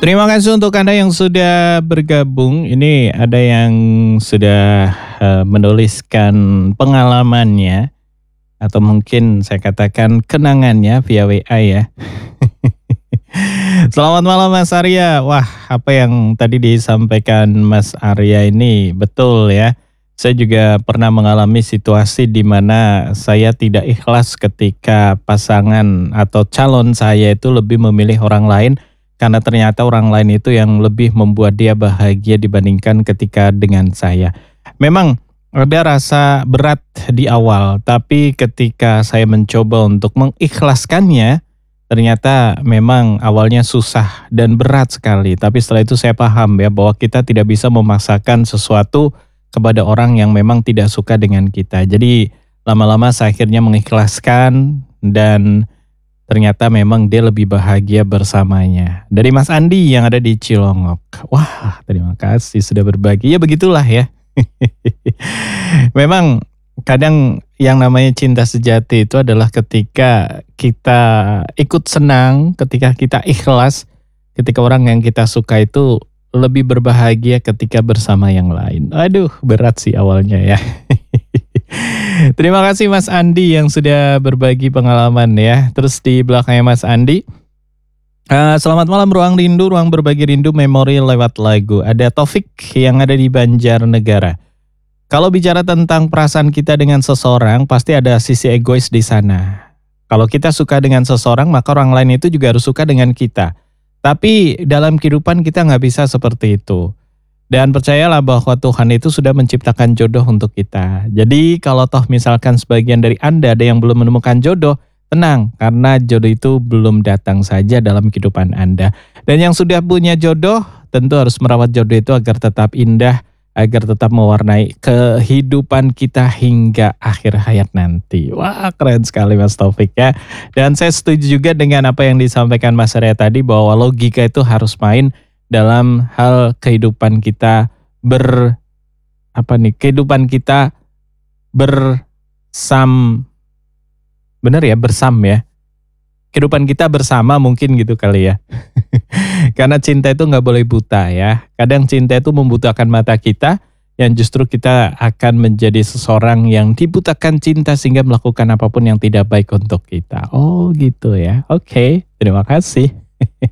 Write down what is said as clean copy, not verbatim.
Terima kasih untuk Anda yang sudah bergabung. Ini ada yang sudah menuliskan pengalamannya atau mungkin saya katakan kenangannya via WA ya. Selamat malam Mas Arya. Wah, apa yang tadi disampaikan Mas Arya ini betul ya. Saya juga pernah mengalami situasi di mana saya tidak ikhlas ketika pasangan atau calon saya itu lebih memilih orang lain karena ternyata orang lain itu yang lebih membuat dia bahagia dibandingkan ketika dengan saya. Memang ada rasa berat di awal, tapi ketika saya mencoba untuk mengikhlaskannya, ternyata memang awalnya susah dan berat sekali. Tapi setelah itu saya paham ya bahwa kita tidak bisa memaksakan sesuatu kepada orang yang memang tidak suka dengan kita. Jadi lama-lama saya akhirnya mengikhlaskan dan ternyata memang dia lebih bahagia bersamanya. Dari Mas Andi yang ada di Cilongok. Wah, terima kasih sudah berbagi. Ya begitulah ya. Memang kadang yang namanya cinta sejati itu adalah ketika kita ikut senang, ketika kita ikhlas, ketika orang yang kita suka itu lebih berbahagia ketika bersama yang lain. Aduh, berat sih awalnya ya. Terima kasih Mas Andi yang sudah berbagi pengalaman ya. Terus di belakangnya Mas Andi, selamat malam Ruang Rindu, Ruang Berbagi Rindu, memori lewat lagu. Ada Taufik yang ada di Banjarnegara. Kalau bicara tentang perasaan kita dengan seseorang, pasti ada sisi egois di sana. Kalau kita suka dengan seseorang, maka orang lain itu juga harus suka dengan kita. Tapi dalam kehidupan kita nggak bisa seperti itu. Dan percayalah bahwa Tuhan itu sudah menciptakan jodoh untuk kita. Jadi kalau toh misalkan sebagian dari Anda ada yang belum menemukan jodoh, tenang, karena jodoh itu belum datang saja dalam kehidupan Anda. Dan yang sudah punya jodoh, tentu harus merawat jodoh itu agar tetap indah, agar tetap mewarnai kehidupan kita hingga akhir hayat nanti. Wah, keren sekali Mas Taufik ya. Dan saya setuju juga dengan apa yang disampaikan Mas Arya tadi bahwa logika itu harus main dalam hal kehidupan kita kehidupan kita benar ya, bersam ya. Kehidupan kita bersama mungkin gitu kali ya. Karena cinta itu nggak boleh buta ya. Kadang cinta itu membutakan mata kita, yang justru kita akan menjadi seseorang yang dibutakan cinta sehingga melakukan apapun yang tidak baik untuk kita. Oh gitu ya. Oke, terima kasih.